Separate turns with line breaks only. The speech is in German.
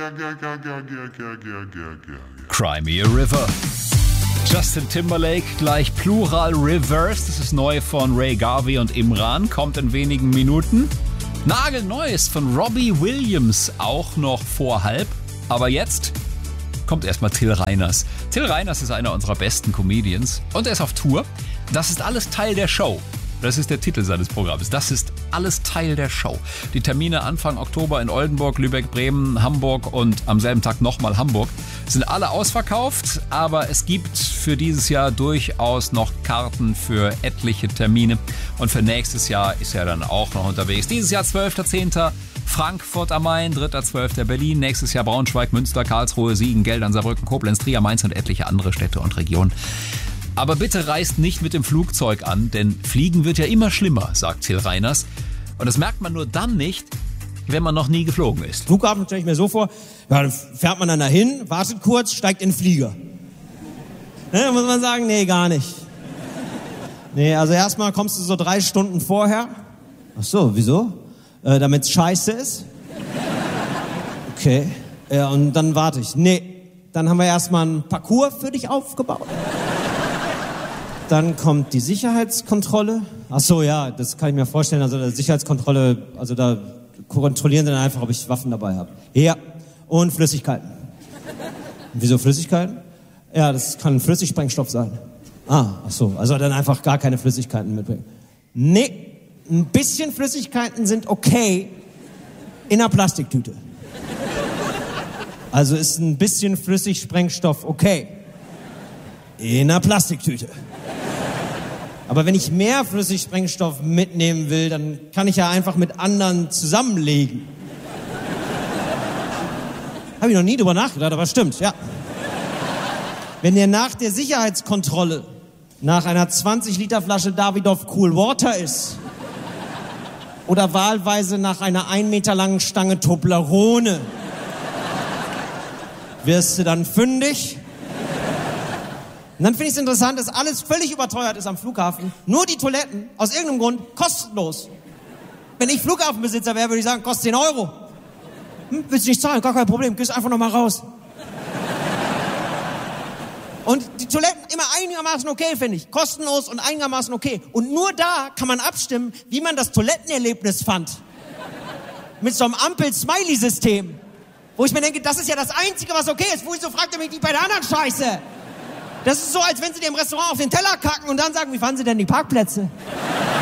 Cry Me a River. Justin Timberlake gleich Plural Rivers. Das ist neu von Ray Garvey und Imran. Kommt in wenigen Minuten. Nagelneues von Robbie Williams. Auch noch vor halb. Aber jetzt kommt erstmal Till Reiners. Till Reiners ist einer unserer besten Comedians. Und er ist auf Tour. Das ist alles Teil der Show. Das ist der Titel seines Programms. Das ist alles Teil der Show. Die Termine Anfang Oktober in Oldenburg, Lübeck, Bremen, Hamburg und am selben Tag nochmal Hamburg sind alle ausverkauft. Aber es gibt für dieses Jahr durchaus noch Karten für etliche Termine. Und für nächstes Jahr ist er dann auch noch unterwegs. Dieses Jahr 12.10. Frankfurt am Main, 3.12. Berlin. Nächstes Jahr Braunschweig, Münster, Karlsruhe, Siegen, Geldern, Saarbrücken, Koblenz, Trier, Mainz und etliche andere Städte und Regionen. Aber bitte reist nicht mit dem Flugzeug an, denn Fliegen wird ja immer schlimmer, sagt Till Reiners. Und das merkt man nur dann nicht, wenn man noch nie geflogen ist.
Flughafen stelle ich mir so vor, ja, dann fährt man dann dahin, wartet kurz, steigt in den Flieger. Da muss man sagen, nee, gar nicht. Nee, also erstmal kommst du so 3 Stunden vorher. Ach so, wieso? Damit's scheiße ist. Okay. Ja, und dann warte ich. Nee, dann haben wir erstmal einen Parcours für dich aufgebaut. Dann kommt die Sicherheitskontrolle. Ach so, ja, das kann ich mir vorstellen. Also die Sicherheitskontrolle, also da kontrollieren sie dann einfach, ob ich Waffen dabei habe. Ja, und Flüssigkeiten. Wieso Flüssigkeiten? Ja, das kann Flüssigsprengstoff sein. Ach so, also dann einfach gar keine Flüssigkeiten mitbringen. Nee, ein bisschen Flüssigkeiten sind okay in einer Plastiktüte. Also ist ein bisschen Flüssigsprengstoff okay in einer Plastiktüte. Aber wenn ich mehr Flüssigsprengstoff mitnehmen will, dann kann ich ja einfach mit anderen zusammenlegen. Habe ich noch nie drüber nachgedacht, aber stimmt, ja. Wenn der nach der Sicherheitskontrolle nach einer 20-Liter-Flasche Davidoff Cool Water ist oder wahlweise nach einer 1 Meter langen Stange Toblerone, wirst du dann fündig? Und dann finde ich es interessant, dass alles völlig überteuert ist am Flughafen. Nur die Toiletten, aus irgendeinem Grund, kostenlos. Wenn ich Flughafenbesitzer wäre, würde ich sagen, kostet 10 Euro. Willst du nicht zahlen? Gar kein Problem, gehst einfach noch mal raus. Und die Toiletten immer einigermaßen okay, finde ich. Kostenlos und einigermaßen okay. Und nur da kann man abstimmen, wie man das Toilettenerlebnis fand. Mit so einem Ampel-Smiley-System. Wo ich mir denke, das ist ja das Einzige, was okay ist. Wieso fragt ihr mich nicht bei der anderen Scheiße? Das ist so, als wenn sie dir im Restaurant auf den Teller kacken und dann sagen, wie fanden sie denn die Parkplätze?